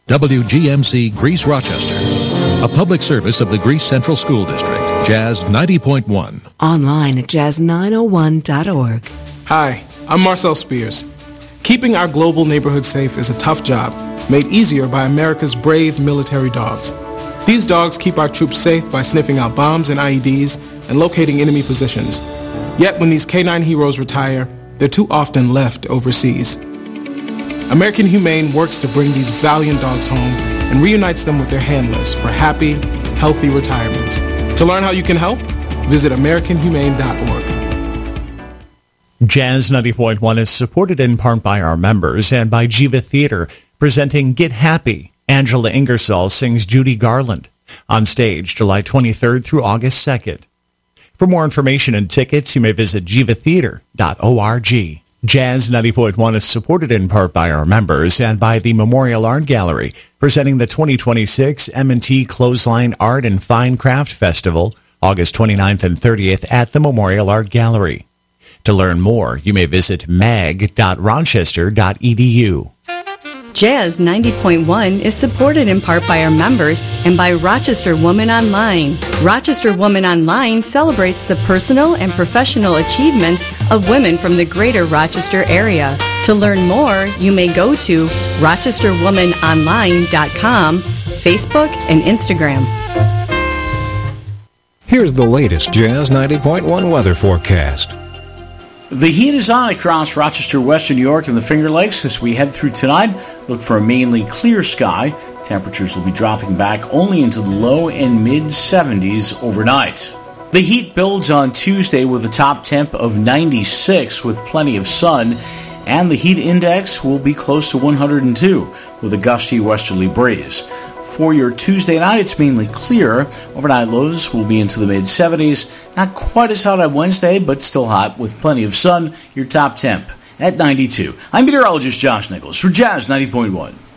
WGMC Greece Rochester, a public service of the Greece Central School District, Jazz 90.1. Online at jazz901.org. Hi, I'm Marcel Spears. Keeping our global neighborhood safe is a tough job, made easier by America's brave military dogs. These dogs keep our troops safe by sniffing out bombs and IEDs and locating enemy positions. Yet when these canine heroes retire, they're too often left overseas. American Humane works to bring these valiant dogs home and reunites them with their handlers for happy, healthy retirements. To learn how you can help, visit AmericanHumane.org. Jazz 90.1 is supported in part by our members and by Jiva Theater, presenting Get Happy. Angela Ingersoll sings Judy Garland. On stage, July 23rd through August 2nd. For more information and tickets, you may visit jivatheater.org. Jazz 90.1 is supported in part by our members and by the Memorial Art Gallery, presenting the 2026 M&T Clothesline Art and Fine Craft Festival, August 29th and 30th at the Memorial Art Gallery. To learn more, you may visit mag.rochester.edu. Jazz 90.1 is supported in part by our members and by Rochester Woman Online. Rochester Woman Online celebrates the personal and professional achievements of women from the greater Rochester area. To learn more, you may go to rochesterwomanonline.com, Facebook, and Instagram. Here's the latest Jazz 90.1 weather forecast. The heat is on across Rochester, Western New York, and the Finger Lakes as we head through tonight. Look for a mainly clear sky. Temperatures will be dropping back only into the low and mid-70s overnight. The heat builds on Tuesday with a top temp of 96 with plenty of sun, and the heat index will be close to 102 with a gusty westerly breeze. For your Tuesday night, it's mainly clear. Overnight lows will be into the mid-70s. Not quite as hot on Wednesday, but still hot with plenty of sun. Your top temp at 92. I'm meteorologist Josh Nichols for Jazz 90.1.